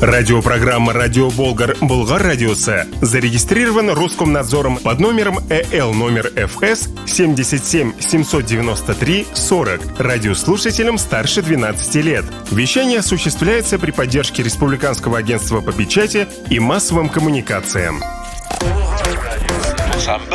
Радиопрограмма «Радио Болгар» Болгар радиосы зарегистрирован Роскомнадзором под номером ЭЛ номер ФС 77 793 40 радиослушателям старше 12 лет. Вещание осуществляется при поддержке Республиканского агентства по печати и массовым коммуникациям.